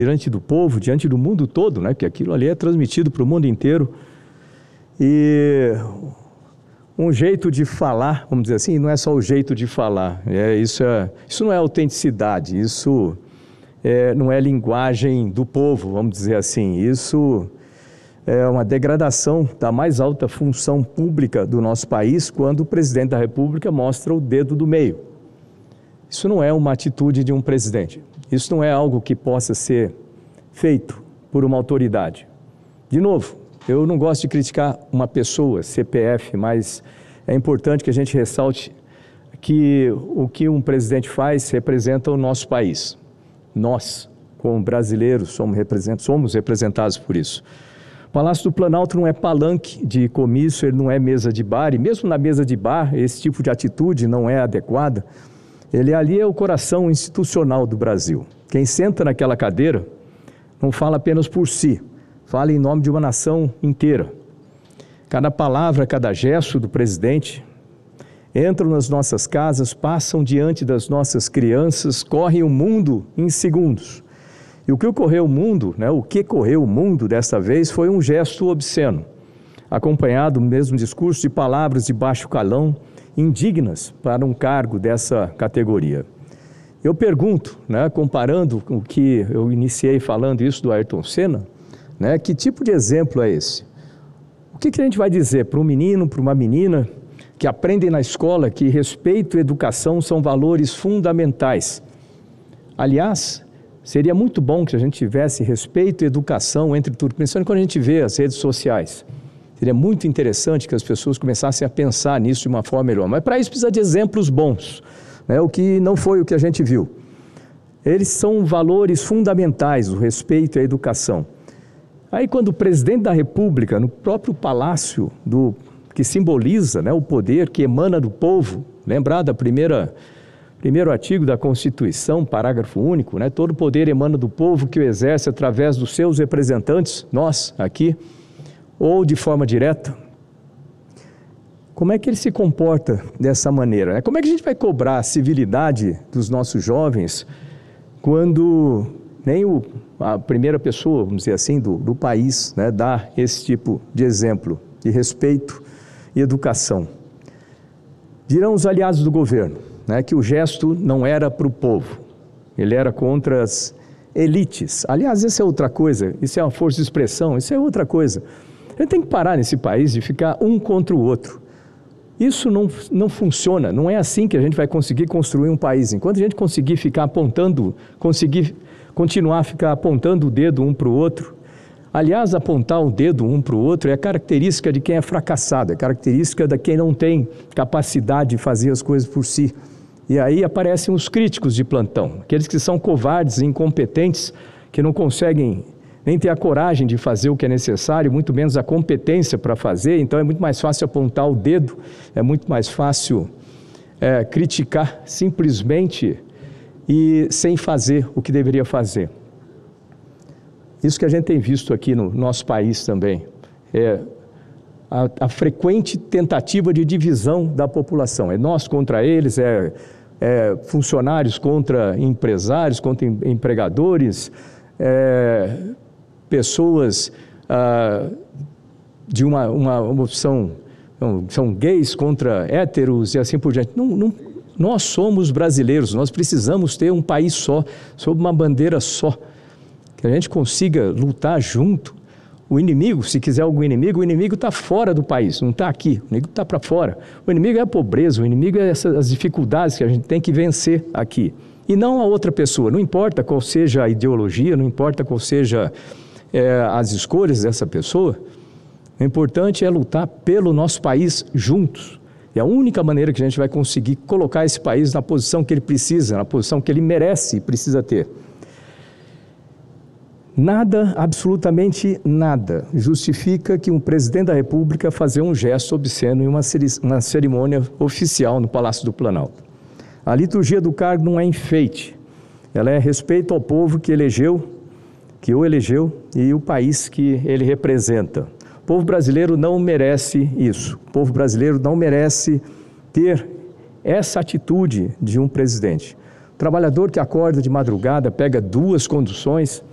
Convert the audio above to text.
diante do povo, diante do mundo todo, né? Porque aquilo ali é transmitido para o mundo inteiro. E um jeito de falar, vamos dizer assim, não é só o jeito de falar, isso não é autenticidade, isso não é linguagem do povo, vamos dizer assim, isso é uma degradação da mais alta função pública do nosso país quando o presidente da República mostra o dedo do meio. Isso não é uma atitude de um presidente, isso não é algo que possa ser feito por uma autoridade. De novo, eu não gosto de criticar uma pessoa, CPF, mas é importante que a gente ressalte que o que um presidente faz representa o nosso país. Nós, como brasileiros, somos representados por isso. O Palácio do Planalto não é palanque de comício, ele não é mesa de bar, e mesmo na mesa de bar, esse tipo de atitude não é adequada. Ele ali é o coração institucional do Brasil. Quem senta naquela cadeira não fala apenas por si, fala em nome de uma nação inteira. Cada palavra, cada gesto do presidente entram nas nossas casas, passam diante das nossas crianças, correm o mundo em segundos. E o que correu o mundo desta vez foi um gesto obsceno, acompanhado do mesmo discurso de palavras de baixo calão, indignas para um cargo dessa categoria. Eu pergunto, comparando com o que eu iniciei falando isso do Ayrton Senna, que tipo de exemplo é esse? O que a gente vai dizer para um menino, para uma menina que aprendem na escola que respeito e educação são valores fundamentais? Aliás, seria muito bom que a gente tivesse respeito e educação entre tudo, pensando quando a gente vê as redes sociais. Seria muito interessante que as pessoas começassem a pensar nisso de uma forma melhor. Mas para isso precisa de exemplos bons, o que não foi o que a gente viu. Eles são valores fundamentais, o respeito e a educação. Aí quando o presidente da República, no próprio palácio que simboliza o poder que emana do povo, lembrar da primeiro artigo da Constituição, parágrafo único, todo poder emana do povo que o exerce através dos seus representantes, nós aqui, ou de forma direta. Como é que ele se comporta dessa maneira? Como é que a gente vai cobrar a civilidade dos nossos jovens quando nem a primeira pessoa, vamos dizer assim, do país, dá esse tipo de exemplo de respeito e educação? Dirão os aliados do governo que o gesto não era para o povo, ele era contra as elites. Aliás, isso é outra coisa, isso é uma força de expressão, isso é outra coisa. A gente tem que parar nesse país de ficar um contra o outro. Isso não funciona, não é assim que a gente vai conseguir construir um país. Enquanto a gente conseguir continuar a ficar apontando o dedo um para o outro, aliás, apontar o dedo um para o outro é característica de quem é fracassado, é característica de quem não tem capacidade de fazer as coisas por si. E aí aparecem os críticos de plantão, aqueles que são covardes e incompetentes, que não conseguem nem ter a coragem de fazer o que é necessário, muito menos a competência para fazer. Então é muito mais fácil apontar o dedo, é muito mais fácil criticar simplesmente e sem fazer o que deveria fazer. Isso que a gente tem visto aqui no nosso país também, a frequente tentativa de divisão da população. É nós contra eles, funcionários contra empresários, contra empregadores, pessoas de uma opção, são gays contra héteros e assim por diante. Nós somos brasileiros, nós precisamos ter um país só, sob uma bandeira só, que a gente consiga lutar junto. O inimigo, se quiser algum inimigo, o inimigo está fora do país, não está aqui, o inimigo está para fora. O inimigo é a pobreza, o inimigo é as dificuldades que a gente tem que vencer aqui. E não a outra pessoa, não importa qual seja a ideologia, não importa qual seja as escolhas dessa pessoa, o importante é lutar pelo nosso país juntos. E a única maneira que a gente vai conseguir colocar esse país na posição que ele precisa, na posição que ele merece e precisa ter. Nada, absolutamente nada, justifica que um presidente da República fazer um gesto obsceno em uma cerimônia oficial no Palácio do Planalto. A liturgia do cargo não é enfeite, ela é respeito ao povo que o elegeu e o país que ele representa. O povo brasileiro não merece isso, o povo brasileiro não merece ter essa atitude de um presidente. O trabalhador que acorda de madrugada, pega 2 conduções,